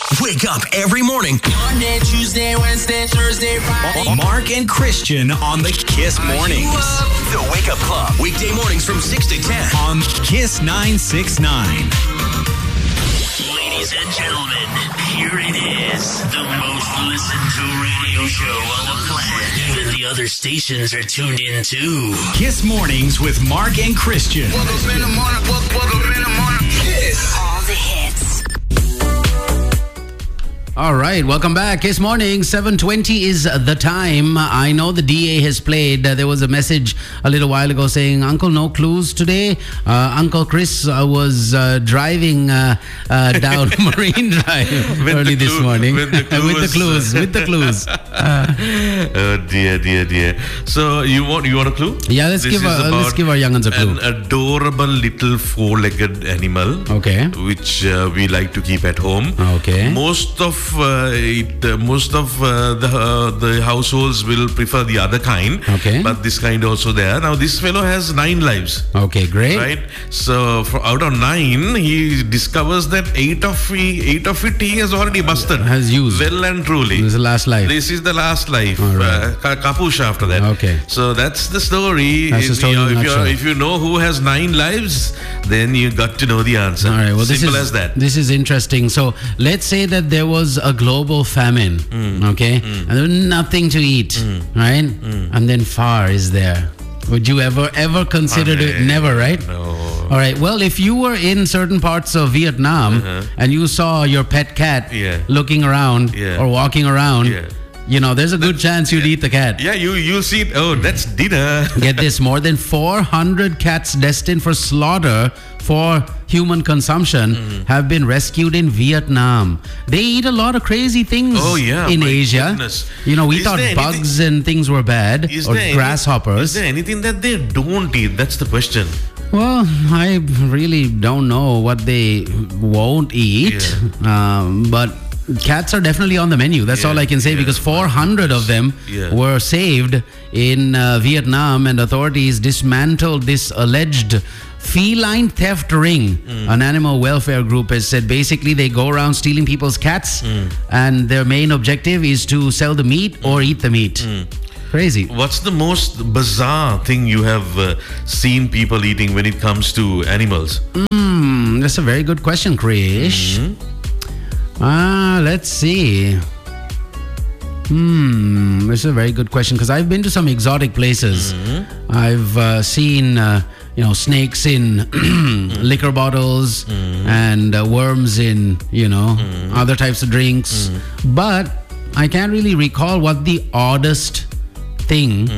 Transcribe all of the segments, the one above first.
Wake up every morning. Monday, Tuesday, Wednesday, Thursday, Friday. Mark and Christian on the Kiss Mornings. The Wake Up Club. Weekday mornings from 6 to 10 on Kiss 969. Ladies and gentlemen, here it is. The most listened to radio show on the planet. Even the other stations are tuned in too. Kiss Mornings with Mark and Christian. Woke up in the morning, woke up in the morning. Kiss. All the hits. All right, welcome back. Kiss Morning, 7:20 is the time. I know the DA has played. There was a message a little while ago saying, Uncle, no clues today. Uncle Chris was driving down Marine Drive early this morning. With the clues. Oh dear. So you want a clue? Yeah, let's give our young'uns a clue. An adorable little four-legged animal. Okay. Which we like to keep at home. Okay. Most of the households will prefer the other kind. Okay. But this kind also there. Now this fellow has 9 lives. Okay, great. Right. So out of 9, he discovers that 8 of it he has already busted. Has used. Well and truly. This is the last life. This is the last life. All right. Kapush after that. Okay. So that's the story. That's the story in a nutshell. If you know who has 9 lives, then you got to know the answer. All right. Well, Simple as that. This is interesting. So let's say that there was a global famine, okay, and there was nothing to eat, right? And then FAR is there. Would you ever consider it? Never, right? No. All right. Well, if you were in certain parts of Vietnam and you saw your pet cat looking around or walking around, you know, there's a good chance you'd eat the cat. Yeah, you'll see it. Oh, that's dinner. Get this, more than 400 cats destined for slaughter for human consumption have been rescued in Vietnam. They eat a lot of crazy things in Asia. Goodness. You know, we Is thought there bugs and things were bad, or grasshoppers. Is there anything that they don't eat? That's the question. Well, I really don't know what they won't eat, but cats are definitely on the menu. That's all I can say, because 400 of them were saved in Vietnam, and authorities dismantled this alleged feline theft ring. An animal welfare group has said basically they go around stealing people's cats, and their main objective is to sell the meat or eat the meat. Crazy. What's the most bizarre thing you have seen people eating when it comes to animals? That's a very good question, Krish. Let's see. This is a very good question, because I've been to some exotic places. I've seen snakes in liquor bottles and worms in other types of drinks, but I can't really recall what the oddest thing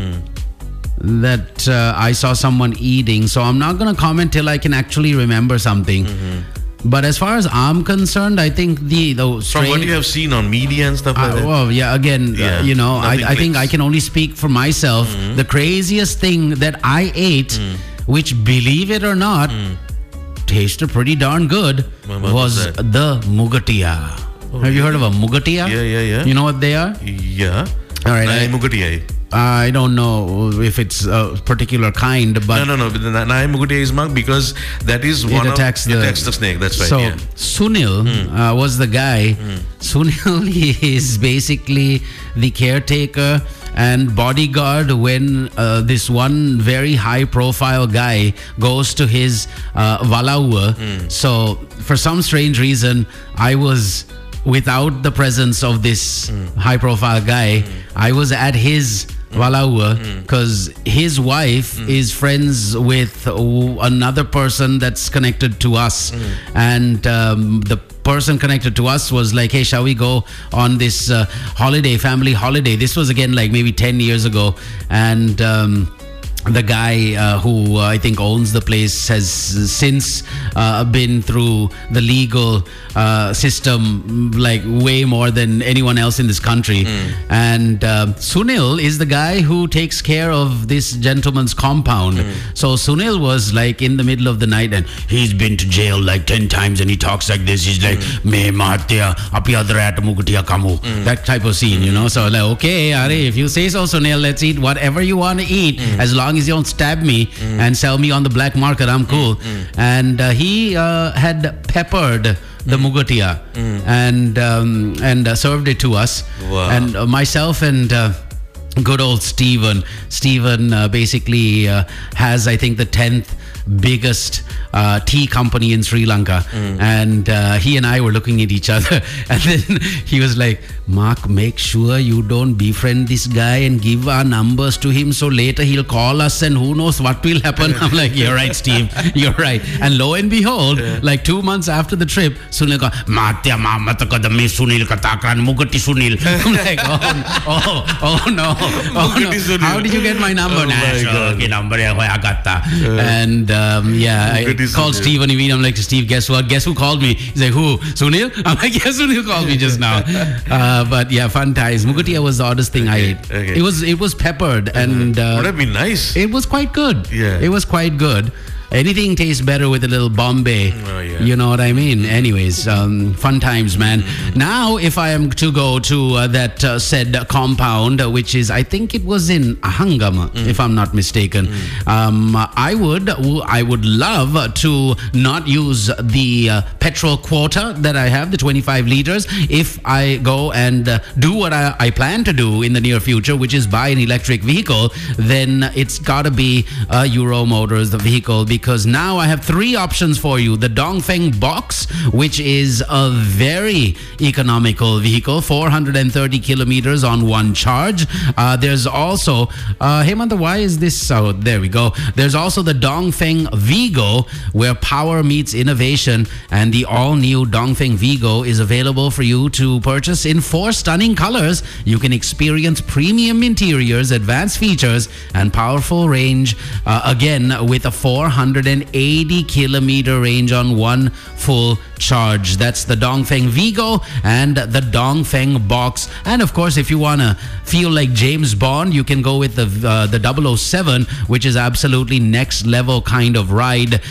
that I saw someone eating, so I'm not going to comment till I can actually remember something. But as far as I'm concerned, I think the strange... From what you have seen on media and stuff like that? Well, yeah, again, I think I can only speak for myself. The craziest thing that I ate, which, believe it or not, tasted pretty darn good, was the mugatia. Have you heard of a mugatia? Yeah. You know what they are? Yeah. All right. Mugatia. I don't know if it's a particular kind, but... No. The Nai Mugatia is marked because that is it attacks the snake. That's right. So, Sunil was the guy. Sunil is basically the caretaker and bodyguard when this one very high-profile guy goes to his Valaua. So, for some strange reason, I was... without the presence of this high-profile guy, I was at his Valaua because his wife is friends with another person that's connected to us, and the person connected to us was like, hey, shall we go on this family holiday? This was again like maybe 10 years ago, and the guy who I think owns the place has since been through the legal system like way more than anyone else in this country. And Sunil is the guy who takes care of this gentleman's compound. So Sunil was like in the middle of the night, and he's been to jail like 10 times, and he talks like this. He's like, "Me martia, api adrat mugatia kamu." That type of scene, you know. So like, okay, Are, if you say so, Sunil, let's eat whatever you want to eat, as long as you don't stab me and sell me on the black market, I'm cool. And he had peppered the Mugatia and served it to us. Wow. And myself and good old Stephen basically has, I think, the 10th biggest tea company in Sri Lanka. And he and I were looking at each other, and then he was like, Mark, make sure you don't befriend this guy and give our numbers to him, so later he'll call us and who knows what will happen. I'm like, you're right, Steve, you're right. And lo and behold, like 2 months after the trip, Sunil goes, Matya mama takada me Sunil katakran Mugati Sunil. I'm like, oh no. How did you get my number? And I called Steve and I'm like, Steve, guess what? Guess who called me? He's like, who? Sunil? I'm like, yeah, Sunil called me just now. But yeah, fun ties. Mugatia was the oddest thing I ate. Okay. It was peppered and would have been nice. it was quite good. Yeah. It was quite good. Anything tastes better with a little Bombay. Oh, yeah. You know what I mean? Anyways, fun times, man. Now, if I am to go to that said compound, which is, I think it was in Ahangam, if I'm not mistaken, I would love to not use the petrol quota that I have, the 25 liters. If I go and do what I plan to do in the near future, which is buy an electric vehicle, then it's got to be Euro Motors, the vehicle, because now I have 3 options for you. The Dongfeng Box, which is a very economical vehicle, 430 kilometers on one charge. There's also, Hemanta, why is this? Oh, there we go. There's also the Dongfeng Vigo, where power meets innovation, and the all-new Dongfeng Vigo is available for you to purchase in 4 stunning colors. You can experience premium interiors, advanced features, and powerful range, again with a 480 kilometer range on one full charge. That's the Dongfeng Vigo and the Dongfeng Box. And of course, if you want to feel like James Bond, you can go with the 007, which is absolutely next level kind of ride.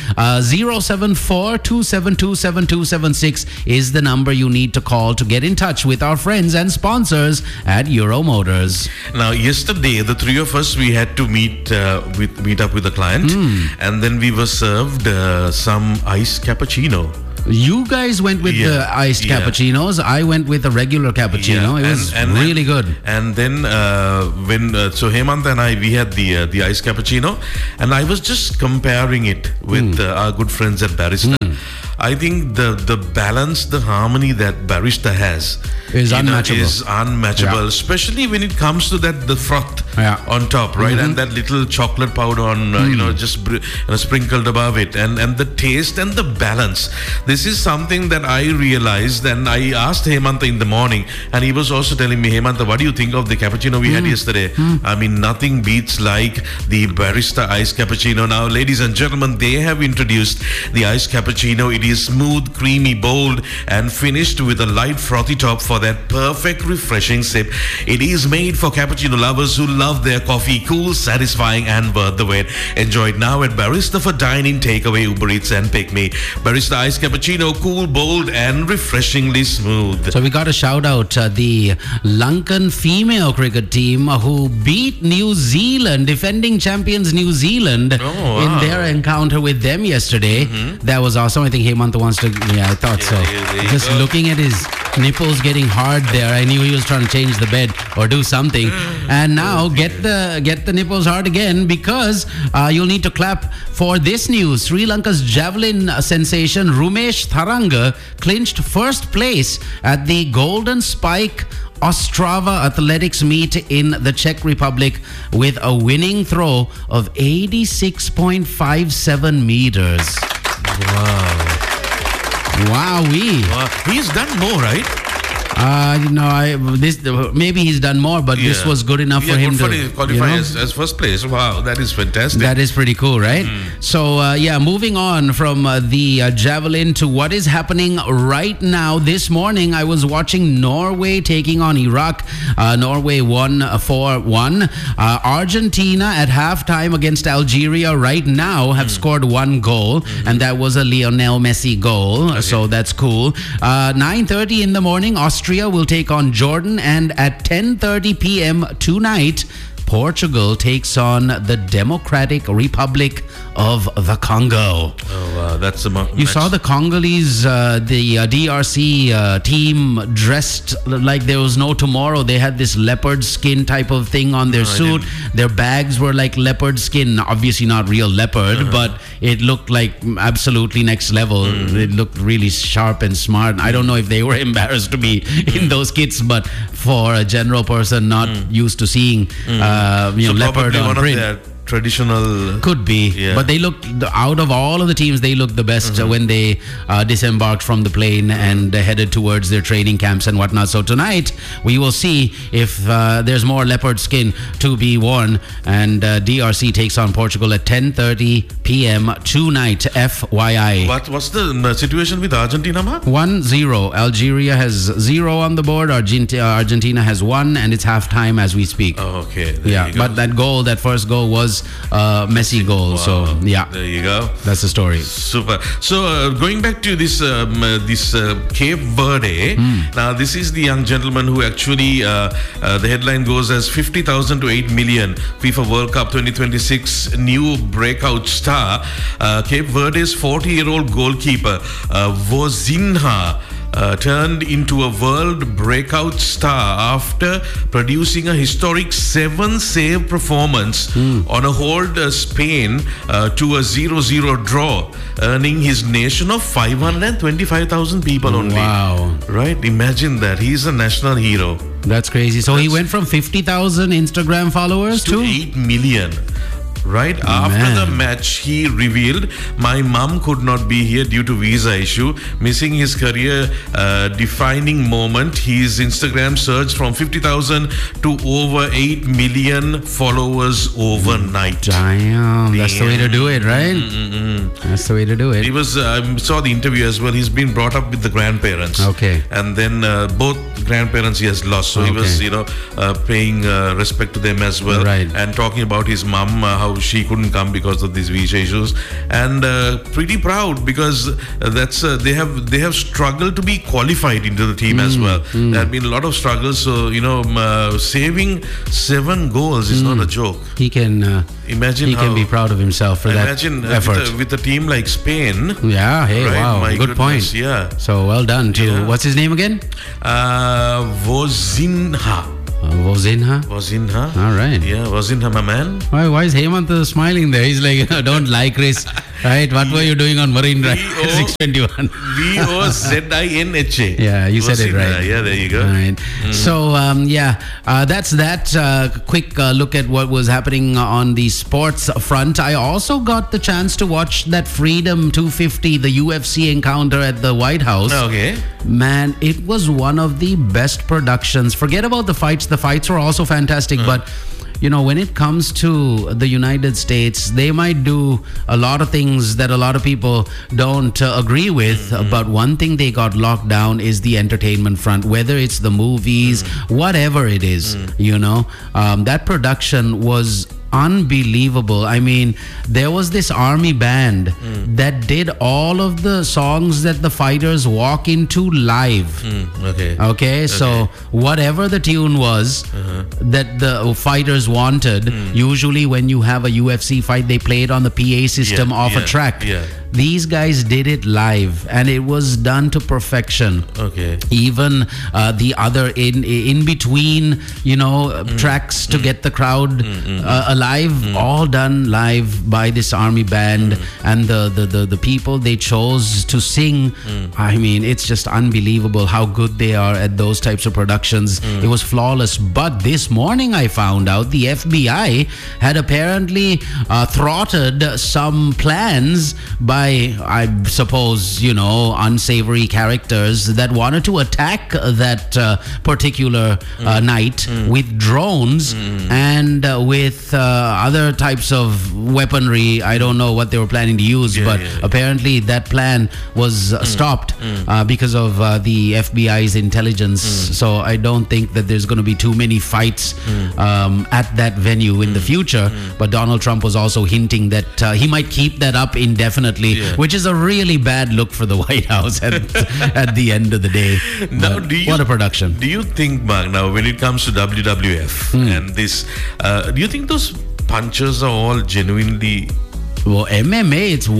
074-272-7276 is the number you need to call to get in touch with our friends and sponsors at Euro Motors. Now, yesterday, the 3 of us, we had to meet up with a client, and then we were served some iced cappuccino. You guys went with the iced cappuccinos. I went with a regular cappuccino. It was really good. And then so Hemanta and I, we had the iced cappuccino, and I was just comparing it with our good friends at Barista. I think the balance, the harmony that Barista has is unmatchable. Yeah. Especially when it comes to the froth on top, right? And that little chocolate powder on, just sprinkled above it, and the taste and the balance. This is something that I realized, and I asked Hemanta in the morning, and he was also telling me, Hemanta, what do you think of the cappuccino we had yesterday? I mean, nothing beats like the Barista iced cappuccino. Now, ladies and gentlemen, they have introduced the iced cappuccino. It is smooth, creamy, bold, and finished with a light frothy top for that perfect refreshing sip. It is made for cappuccino lovers who love their coffee cool, satisfying, and worth the wait. Enjoy it now at Barista for dine-in, takeaway, Uber Eats, and Pick Me. Barista iced cappuccino, cool, bold, and refreshingly smooth. So we got to shout out the Lankan female cricket team who beat New Zealand, defending champions New Zealand, in their encounter with them yesterday. That was awesome. I think Hemanta wants to. Yeah, I thought so. Just looking at his nipples getting hard there, I knew he was trying to change the bed or do something. And now get the nipples hard again, because you'll need to clap for this news. Sri Lanka's javelin sensation Rumesh Tharanga clinched first place at the Golden Spike Ostrava Athletics meet in the Czech Republic with a winning throw of 86.57 meters. Wowee. He's done more, right? Maybe he's done more, but this was good enough for him to qualify as first place. Wow, that is fantastic. That is pretty cool, right? So, moving on from the javelin to what is happening right now. This morning, I was watching Norway taking on Iraq. Norway won 4-1. Argentina at halftime against Algeria right now have scored 1 goal, and that was a Lionel Messi goal. So that's cool. 9:30 in the morning, Austria will take on Jordan, and at 10:30 p.m. tonight, Portugal takes on the Democratic Republic of the Congo. Oh, wow. That's a You saw the Congolese, the DRC team dressed like there was no tomorrow. They had this leopard skin type of thing on their suit. Their bags were like leopard skin. Obviously not real leopard, but it looked like absolutely next level. It looked really sharp and smart. I don't know if they were embarrassed to be in those kits, but for a general person not used to seeing, leopard on print. Traditional could be, but they looked, out of all of the teams, they looked the best when they disembarked from the plane and headed towards their training camps and whatnot. So tonight we will see if there's more leopard skin to be worn, and DRC takes on Portugal at 10:30 p.m. tonight, FYI. What's the situation with Argentina, Ma? 1-0. Algeria has 0 on the board. Argentina has 1, and it's halftime as we speak. Oh, okay. But that first goal was Messi goal. Wow. So there you go. That's the story. Super. So going back to this Cape Verde. Now this is the young gentleman who actually the headline goes as 50,000 to 8 million FIFA World Cup 2026 new breakout star. Cape Verde's 40-year-old goalkeeper Vozinha turned into a world breakout star after producing a historic 7-save performance on a hold Spain to a 0-0 draw, earning his nation of 525,000 people only. Wow. Right? Imagine that. He's a national hero. That's crazy. So he went from 50,000 Instagram followers to 8 million. Right after the match, he revealed, "My mom could not be here due to visa issue, missing his career defining moment." His Instagram surged from 50,000 to over 8 million followers overnight. Damn, that's the way to do it, right? That's the way to do it. He was, I saw the interview as well. He's been brought up with the grandparents. Okay. And then both grandparents he has lost. So he was, paying respect to them as well. Right. And talking about his mom, how she couldn't come because of these visa issues, and pretty proud because they have struggled to be qualified into the team as well. There have been a lot of struggles. So saving 7 goals is not a joke. He can imagine. He can be proud of himself for that effort. With a team like Spain. Yeah. Hey. Right? Wow. My good point. Yeah. So well done to what's his name again? Vozinha. Vozinha. All right. Yeah, Vozinha, my man. Why is Hemant smiling there? He's like, don't like Chris. Right? What were you doing on Marine Drive 621? Vozinha. Yeah, you said it right. Yeah, there you go. All right. So, that's that. Quick look at what was happening on the sports front. I also got the chance to watch that Freedom 250, the UFC encounter at the White House. Okay. Man, it was one of the best productions. Forget about the fights. The fights were also fantastic, but when it comes to the United States, they might do a lot of things that a lot of people don't agree with. But one thing they got locked down is the entertainment front, whether it's the movies, whatever it is, that production was unbelievable. I mean, there was this army band that did all of the songs that the fighters walk into live. Okay, so whatever the tune was that the fighters wanted, usually when you have a UFC fight, they play it on the PA system off a track. These guys did it live, and it was done to perfection. Okay. Even the other in between, tracks to get the crowd alive, all done live by this army band, and the people they chose to sing. I mean, it's just unbelievable how good they are at those types of productions. It was flawless. But this morning, I found out the FBI had apparently thwarted some plans by, I suppose, unsavory characters that wanted to attack that particular night with drones and with other types of weaponry. I don't know what they were planning to use, but apparently that plan was stopped because of the FBI's intelligence. So I don't think that there's going to be too many fights at that venue in the future. But Donald Trump was also hinting that he might keep that up indefinitely basically, which is a really bad look for the White House at the end of the day. Now, what a production. Do you think, Mark, now when it comes to WWF and this, do you think those punches are all genuinely... Well, MMA, it's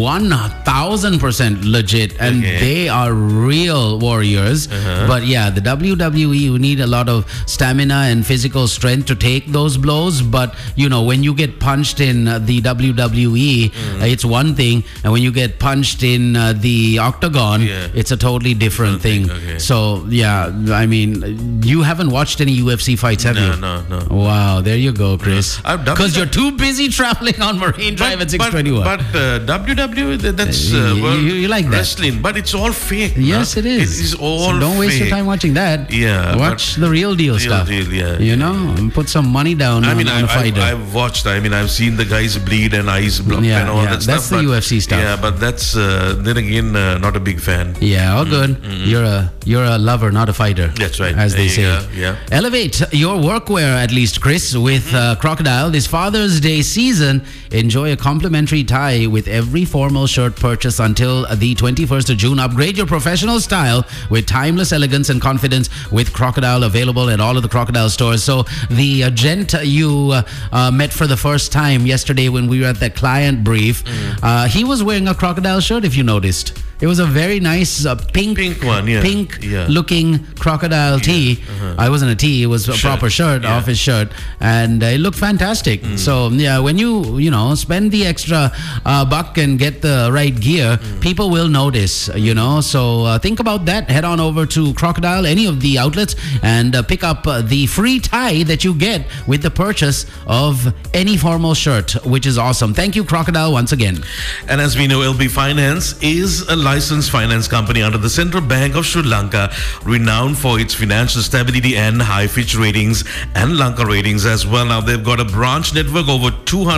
1,000% legit, and they are real warriors. But yeah, the WWE, you need a lot of stamina and physical strength to take those blows. But you know, when you get punched in the WWE, it's one thing, and when you get punched in the octagon, it's a totally different thing. So yeah, I mean, you haven't watched any UFC fights, have you? No. Wow, there you go, Chris. Because you're too busy traveling on Marine Drive at 621. But WWE, that's you like that. Wrestling, but it's all fake. Yes, it is. It is all so don't waste your fake. time watching that. Yeah, watch the real deal stuff. You know, and put some money down on a fighter. I've watched. I mean, I've seen the guys bleed and eyes block and all that stuff. That's the UFC stuff. Yeah, but that's then again not a big fan. Yeah, all good. You're a lover, not a fighter. That's right. As they say. Yeah. Elevate your workwear, at least, Chris, with Crocodile. This Father's Day season, enjoy a complimentary tie with every formal shirt purchase until the 21st of June. Upgrade your professional style with timeless elegance and confidence with Crocodile, available at all of the Crocodile stores. So the gent you met for the first time yesterday when we were at the client brief, he was wearing a Crocodile shirt, if you noticed. It was a very nice pink one, looking crocodile tee. I wasn't a tee, it was a proper shirt off his shirt, and it looked fantastic. So yeah, when you know, spend the extra buck and get the right gear, people will notice, you know. So think about that. Head on over to Crocodile, any of the outlets, and pick up the free tie that you get with the purchase of any formal shirt, which is awesome. Thank you, Crocodile, once again. And as we know, LB Finance is a licensed finance company under the Central Bank of Sri Lanka, renowned for its financial stability and high Fitch ratings and Lanka ratings as well. Now, they've got a branch network over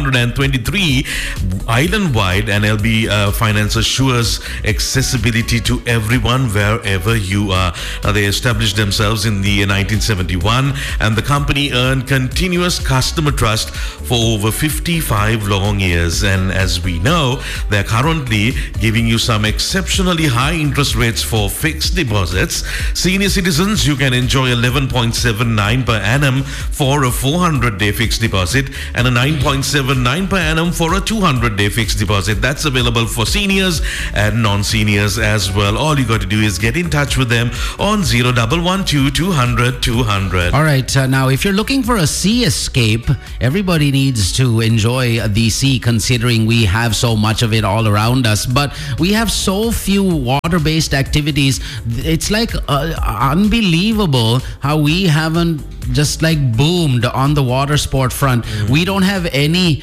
223 island-wide, and LB Finance assures accessibility to everyone wherever you are. Now, they established themselves in the 1971, and the company earned continuous customer trust for over 55 long years. And as we know, they're currently giving you some exceptionally high interest rates for fixed deposits. Senior citizens, you can enjoy 11.79 per annum for a 400-day fixed deposit and a 9.79 per annum for a 200-day fixed deposit. That's available for seniors and non-seniors as well. All you got to do is get in touch with them on 0112 200 200. All right, now if you're looking for a sea escape, everybody needs to enjoy the sea, considering we have so much of it all around us. But we have so few water-based activities. It's like unbelievable how we haven't just like boomed on the water sport front. We don't have any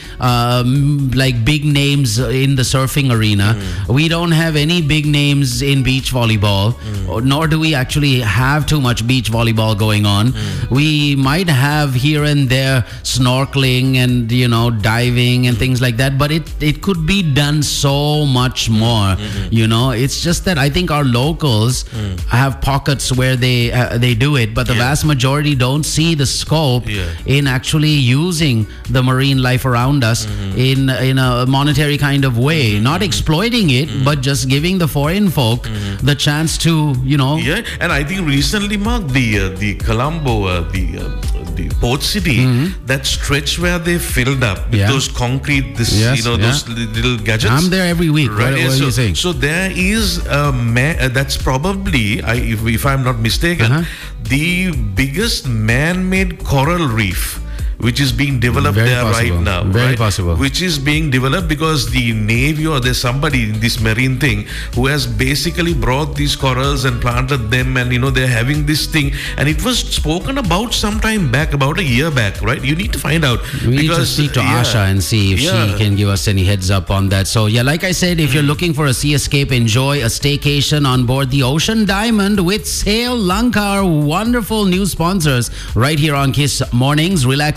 like big names in the surfing arena. We don't have any big names in beach volleyball, nor do we actually have too much beach volleyball going on. We might have here and there snorkeling and, you know, diving and things like that, but it could be done so much more. You know, it's just that I think our locals have pockets where they do it, but the vast majority don't see the scope in actually using the marine life around us in a monetary kind of way, not exploiting it, but just giving the foreign folk the chance to, you know. Yeah, and I think recently, Mark, the Colombo, the port city, that stretch where they filled up with those concrete, those little gadgets. I'm there every week. Right? What are you saying? So there is that's probably, if I'm not mistaken, the biggest man-made coral reef which is being developed right now. Very possible. Which is being developed because the Navy or there's somebody in this marine thing who has basically brought these corals and planted them, and, you know, they're having this thing. And it was spoken about some time back, about a year back, right? You need to find out. We need to speak to Asha and see if she can give us any heads up on that. So, yeah, like I said, if you're looking for a sea escape, enjoy a staycation on board the Ocean Diamond with Sail Lanka, our wonderful new sponsors right here on Kiss Mornings. Relax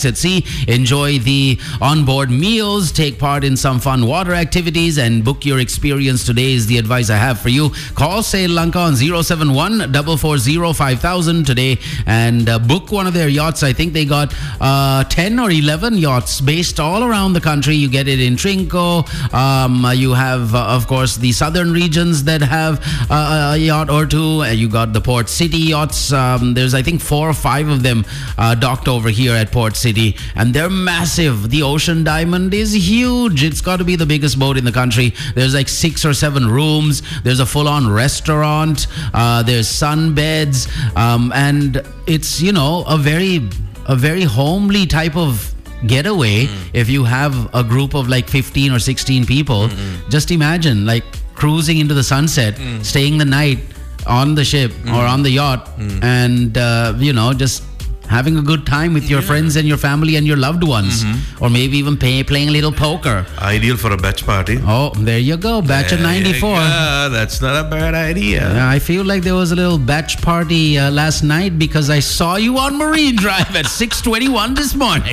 at sea. Enjoy the onboard meals, take part in some fun water activities, and book your experience today is the advice I have for you. Call Sail Lanka on 071 440 5000 today and book one of their yachts. I think they got 10 or 11 yachts based all around the country. You get it in Trinco. You have, of course, the southern regions that have a yacht or two. You got the Port City yachts. There's, I think, 4 or 5 of them docked over here at Port City, and they're massive. The Ocean Diamond is huge. It's got to be the biggest boat in the country. There's like 6 or 7 rooms. There's a full-on restaurant. There's sunbeds, and it's, you know, a very homely type of getaway. If you have a group of like 15 or 16 people, just imagine like cruising into the sunset, staying the night on the ship or on the yacht, and you know, just having a good time with your friends and your family and your loved ones, or maybe even playing a little poker. Ideal for a batch party. Oh, there you go, batch of 94. That's not a bad idea. I feel like there was a little batch party last night because I saw you on Marine Drive at 6:21 this morning.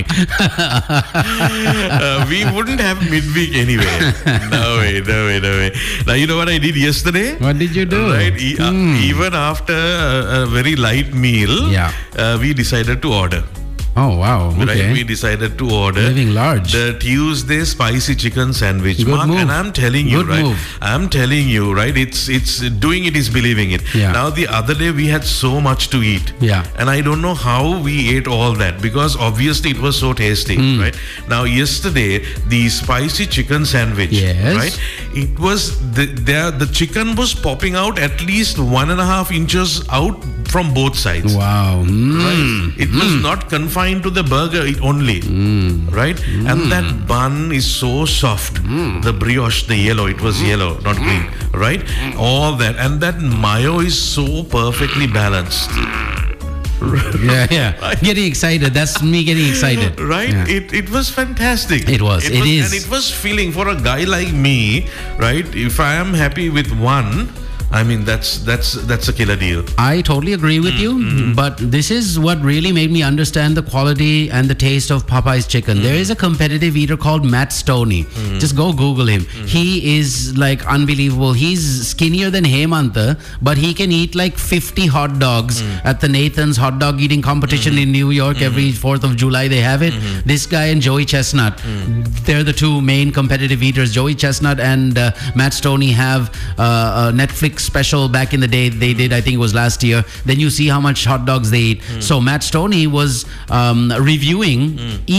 We wouldn't have midweek anyway. No way. Now, you know what I did yesterday? What did you do? Right, even after a very light meal, we decided to order. Oh, wow. Okay. Right? We decided to order living large the Tuesday spicy chicken sandwich. Good Mark, move. and I'm telling you, Good right? move. I'm telling you, right? It's doing it is believing it. Yeah. Now, the other day we had so much to eat. Yeah. And I don't know how we ate all that, because obviously it was so tasty, right? Now, yesterday, the spicy chicken sandwich, Yes. right? It was, the chicken was popping out at least 1.5 inches out from both sides. Wow. Right? It was not confined to the burger only, right? And that bun is so soft. The brioche, the yellow, it was yellow, not green, right? All that. And that mayo is so perfectly balanced. Yeah. Getting excited. That's me getting excited. Right? Yeah. It was fantastic. It is. And it was feeling for a guy like me, right? If I am happy with one, I mean, that's a killer deal. I totally agree with you, but this is what really made me understand the quality and the taste of Popeye's chicken. There is a competitive eater called Matt Stoney. Just go Google him. He is like unbelievable. He's skinnier than Hemanta, but he can eat like 50 hot dogs at the Nathan's hot dog eating competition in New York. Every 4th of July they have it. This guy and Joey Chestnut, they're the two main competitive eaters. Joey Chestnut and Matt Stoney have a Netflix special back in the day. They did, I think it was last year. Then you see how much hot dogs they eat. So Matt Stoney was reviewing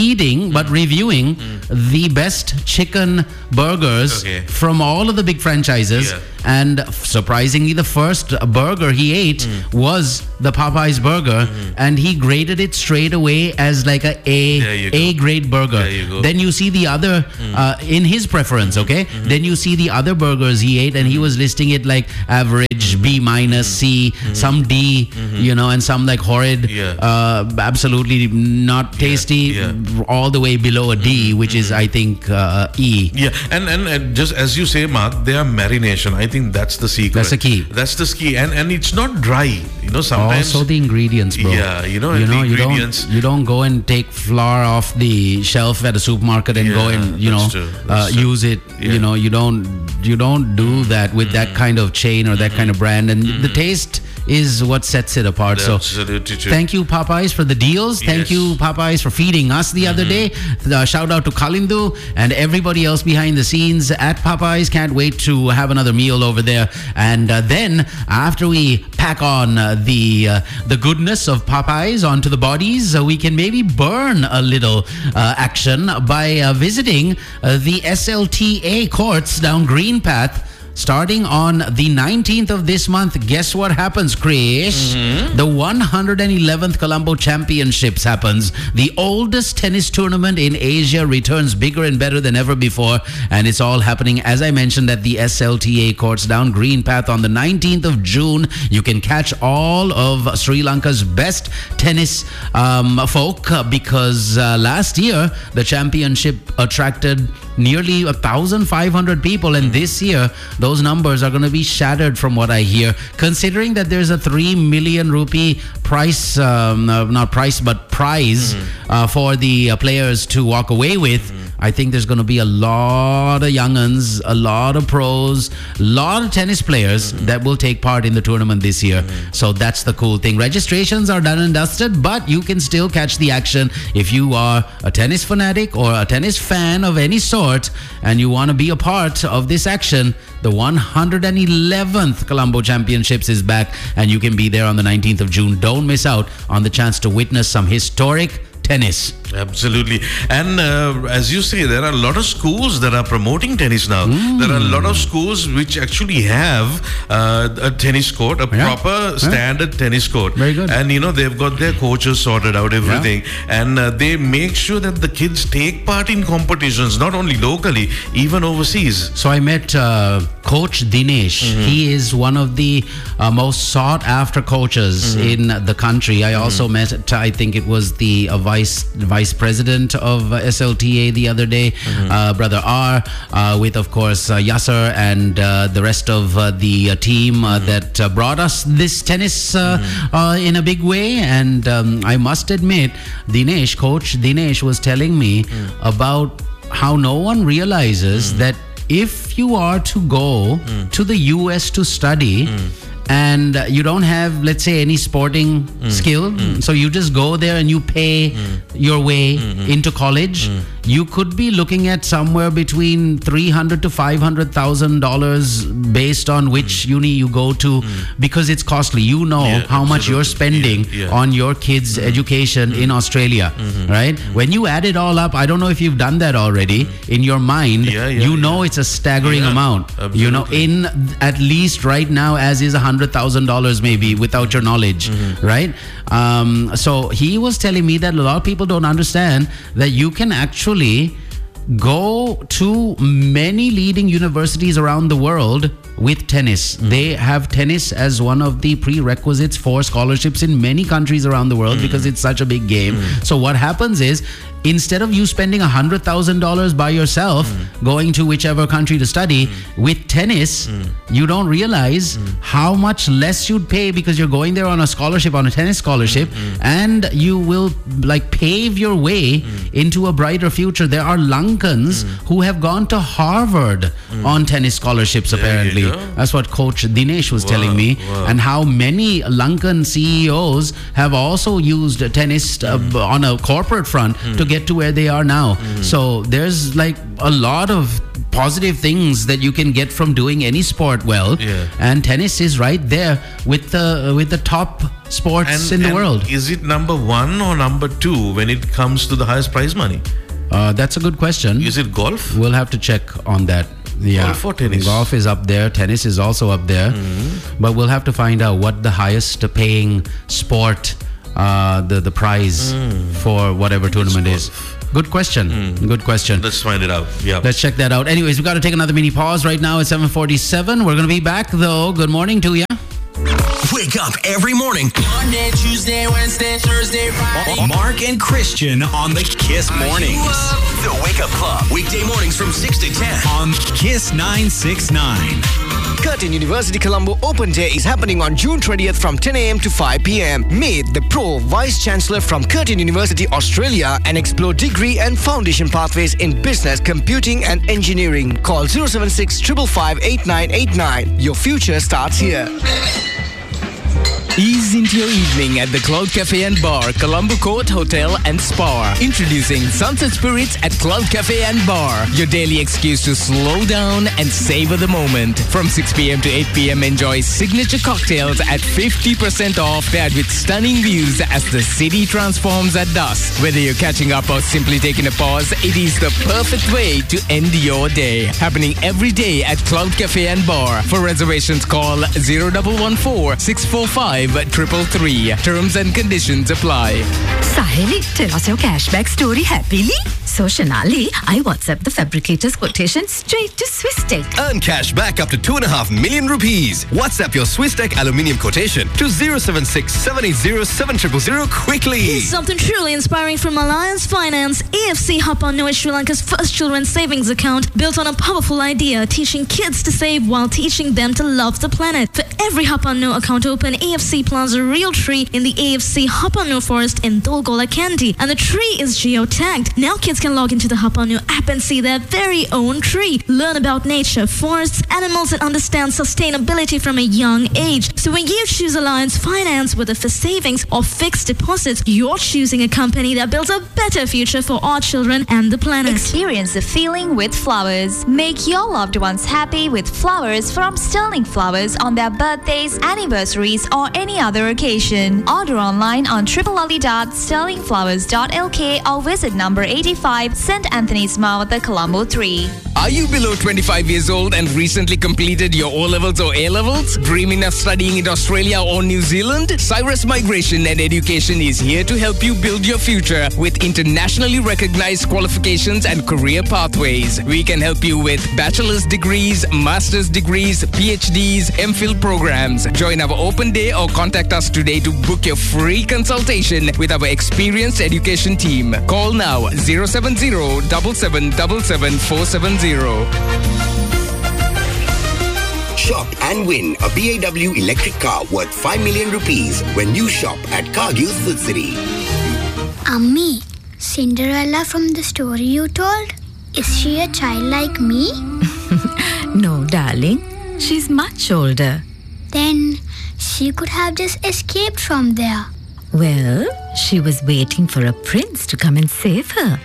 the best chicken burgers from all of the big franchises. And surprisingly, the first burger he ate was the Popeye's burger, and he graded it straight away as like A grade burger. Then you see the other in his preference, then you see the other burgers he ate, and he was listing it like average, B minus, C, some D, you know, and some like horrid, absolutely not tasty, all the way below a D, which is, I think, E. Yeah, and just as you say, Mark, they are marination. I think that's the secret. That's the key. That's the key, and it's not dry. You know, sometimes also the ingredients, bro. Yeah, the ingredients. You don't go and take flour off the shelf at a supermarket and go and use it. Yeah. You know, you don't do that with that kind of chain or that kind of brand, and the taste is what sets it apart. So thank you, Popeyes, for the deals. Thank you, Popeyes, for feeding us the other day. Shout out to Kalindu and everybody else behind the scenes at Popeyes. Can't wait to have another meal over there. And then after we pack on the goodness of Popeyes onto the bodies, we can maybe burn a little action by visiting the SLTA courts down Green Path. Starting on the 19th of this month, guess what happens, Krish? The 111th Colombo Championships happens. The oldest tennis tournament in Asia returns bigger and better than ever before. And it's all happening, as I mentioned, at the SLTA courts down Green Path on the 19th of June. You can catch all of Sri Lanka's best tennis folk because last year, the championship attracted nearly 1,500 people. And this year, those numbers are going to be shattered from what I hear, considering that there's a 3 million rupee prize for the players to walk away with. I think there's going to be a lot of young'uns, a lot of pros, a lot of tennis players that will take part in the tournament this year. So that's the cool thing. Registrations are done and dusted, but you can still catch the action if you are a tennis fanatic or a tennis fan of any sort and you want to be a part of this action. The 111th Colombo Championships is back and you can be there on the 19th of June. Don't miss out on the chance to witness some historic tennis. Absolutely. And as you say, there are a lot of schools that are promoting tennis now. There are a lot of schools which actually have a tennis court, a proper standard tennis court. Very good. And they've got their coaches sorted out, everything. And they make sure that the kids take part in competitions, not only locally, even overseas. So I met Coach Dinesh. He is one of the most sought after coaches in the country. I also met, I think it was the vice president of SLTA the other day, Brother R, with of course Yasser and the rest of the team that brought us this tennis in a big way. And I must admit, Coach Dinesh was telling me about how no one realizes that if you are to go to the US to study, and you don't have, let's say, any sporting skill, so you just go there and you pay your way into college, you could be looking at somewhere between $300,000 to $500,000 based on which uni you go to, because it's costly. How much you're spending on your kids' education in Australia, right? When you add it all up, I don't know if you've done that already in your mind. It's a staggering amount. Absolutely. In at least right now, as is $100,000 maybe without your knowledge, right? So he was telling me that a lot of people don't understand that you can actually go to many leading universities around the world with tennis. They have tennis as one of the prerequisites for scholarships in many countries around the world because it's such a big game. So what happens is, instead of you spending $100,000 by yourself going to whichever country to study, with tennis, you don't realize how much less you'd pay because you're going there on a scholarship, on a tennis scholarship, and you will pave your way into a brighter future. There are Lankans who have gone to Harvard on tennis scholarships, apparently. That's what Coach Dinesh was telling me. And how many Lankan CEOs have also used tennis on a corporate front to get to where they are now. So there's a lot of positive things that you can get from doing any sport well, and tennis is right there with the top sports in the world. Is it number 1 or number 2 when it comes to the highest prize money? That's a good question. Is it golf? We'll have to check on that. Golf or tennis? Golf is up there. Tennis is also up there. But we'll have to find out what the highest paying sport, the prize for whatever tournament is. Good question. Good question. Let's find it out. Yeah. Let's check that out. Anyways, we've got to take another mini pause right now at 7:47. We're going to be back though. Good morning to you. Wake up every morning. Monday, Tuesday, Wednesday, Thursday, Friday. Mark and Christian on the Kiss Mornings. The Wake Up Club. Weekday mornings from 6 to 10 on Kiss 969. Curtin University Colombo Open Day is happening on June 20th from 10 a.m. to 5 p.m. Meet the Pro Vice Chancellor from Curtin University, Australia, and explore degree and foundation pathways in business, computing, and engineering. Call 076 555 8989. Your future starts here. Ease into your evening at the Cloud Cafe and Bar, Colombo Court Hotel and Spa. Introducing Sunset Spirits at Cloud Cafe and Bar. Your daily excuse to slow down and savor the moment. From 6 p.m. to 8 p.m. enjoy signature cocktails at 50% off, paired with stunning views as the city transforms at dusk. Whether you're catching up or simply taking a pause, it is the perfect way to end your day. Happening every day at Cloud Cafe and Bar. For reservations, call 0114 645 333. Terms and conditions apply. Sahili, tell us your cashback story happily. So, Shanali, I WhatsApp the fabricator's quotation straight to Swisstech. Earn cash back up to 2.5 million rupees. WhatsApp your Swisstech aluminium quotation to 076 780 7000 quickly. Here's something truly inspiring from Alliance Finance. AFC Hapanu is Sri Lanka's first children's savings account built on a powerful idea, teaching kids to save while teaching them to love the planet. For every Hapanu account open, AFC plants a real tree in the AFC Hapanu forest in Dolgola Kandy, and the tree is geotagged. Now kids can log into the Hapanu app and see their very own tree, learn about nature, forests, animals, and understand sustainability from a young age. So when you choose Alliance Finance, whether for savings or fixed deposits, you're choosing a company that builds a better future for our children and the planet. Experience the feeling with flowers. Make your loved ones happy with flowers from Sterling Flowers on their birthdays, anniversaries, or any other occasion. Order online on www.sterlingflowers.lk or visit number 85 St. Anthony's Mouth, Colombo 3. Are you below 25 years old and recently completed your O-levels or A-levels? Dreaming of studying in Australia or New Zealand? Cyrus Migration and Education is here to help you build your future with internationally recognized qualifications and career pathways. We can help you with bachelor's degrees, master's degrees, PhDs, MPhil programs. Join our open day or contact us today to book your free consultation with our experienced education team. Call now 070 7777 470. Shop and win a BAW electric car worth 5 million rupees when you shop at Cargill Food City. Ammi, Cinderella from the story you told, is she a child like me? No, darling. She's much older. Then she could have just escaped from there. Well, she was waiting for a prince to come and save her.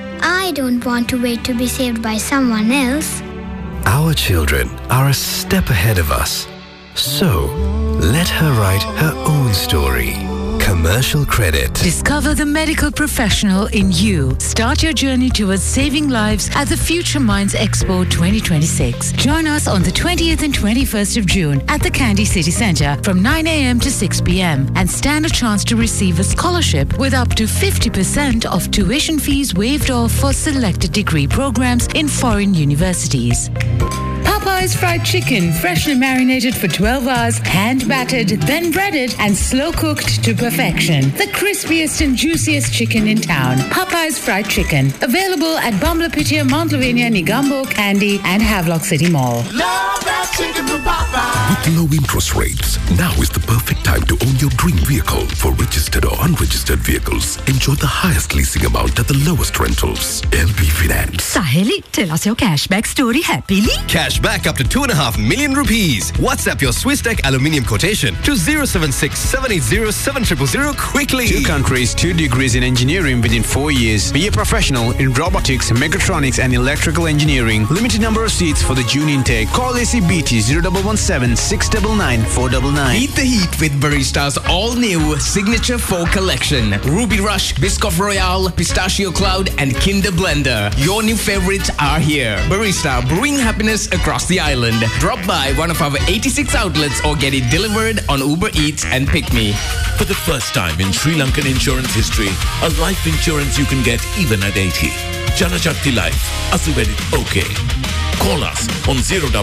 I don't want to wait to be saved by someone else. Our children are a step ahead of us. So, let her write her own story. Commercial credit. Discover the medical professional in you. Start your journey towards saving lives at the Future Minds Expo 2026. Join us on the 20th and 21st of June at the Kandy City Centre from 9 a.m. to 6 p.m. and stand a chance to receive a scholarship with up to 50% of tuition fees waived off for selected degree programs in foreign universities. Popeye's fried chicken, freshly marinated for 12 hours, hand battered, then breaded and slow cooked to perfection. The crispiest and juiciest chicken in town. Popeye's fried chicken. Available at Bamlapitia, Mount Lavinia, Negombo, Kandy, and Havelock City Mall. Love that chicken from Popeye. With low interest rates, now is the perfect time to own your dream vehicle. For registered or unregistered vehicles, enjoy the highest leasing amount at the lowest rentals. LB Finance. Saheli, tell us your cashback story happily. Cashback up to 2.5 million rupees. WhatsApp your Swisstech aluminium quotation to 076 780 7000 quickly. 2 countries, 2 degrees in engineering within 4 years. Be a professional in robotics, mechatronics and electrical engineering. Limited number of seats for the June intake. Call ACBT 0117 699 499. Beat the heat with Barista's all-new Signature 4 collection. Ruby Rush, Biscoff Royale, Pistachio Cloud and Kinder Blender. Your new favorites are here. Barista, brewing happiness across the island. Drop by one of our 86 outlets or get it delivered on Uber Eats and Pick Me. For the first time in Sri Lankan insurance history, a life insurance you can get even at 80. Janashakti Life. Asuvedit okay. Call us on 011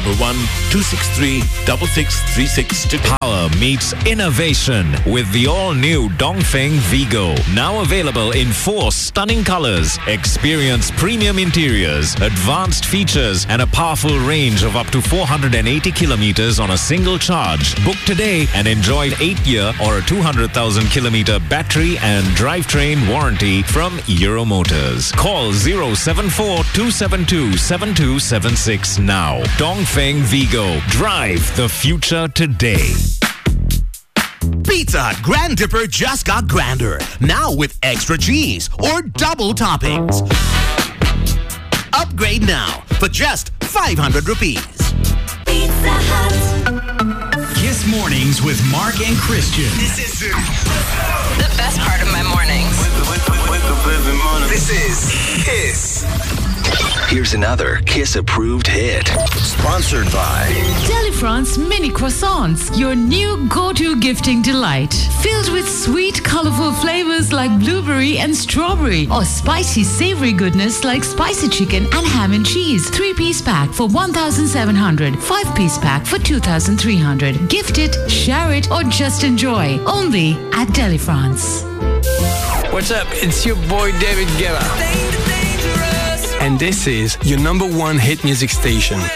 263 6636 today. Power meets innovation with the all-new Dongfeng Vigo. Now available in 4 stunning colors. Experience premium interiors, advanced features, and a powerful range of up to 480 kilometers on a single charge. Book today and enjoy an 8-year or a 200,000 kilometer battery and drivetrain warranty from Euro Motors. Call 074 272 7276 now. Dongfeng Vigo. Drive the future today. Pizza Hut Grand Dipper just got grander. Now with extra cheese or double toppings. Upgrade now for just 500 rupees. Pizza Hut. Kiss Mornings with Mark and Christian. This is the best part of my mornings. This is Kiss. Here's another Kiss-approved hit. Sponsored by Delifrance Mini Croissants, your new go-to gifting delight. Filled with sweet, colorful flavors like blueberry and strawberry, or spicy, savory goodness like spicy chicken and ham and cheese. 3-piece pack for 1,700. 5-piece pack for 2,300. Gift it, share it, or just enjoy. Only at Delifrance. What's up? It's your boy David Guetta. And this is your number one hit music station,